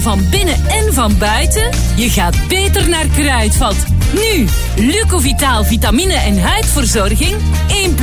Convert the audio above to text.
van binnen en van buiten? Je gaat beter naar Kruidvat. Nu, Lucovitaal vitamine en huidverzorging. 1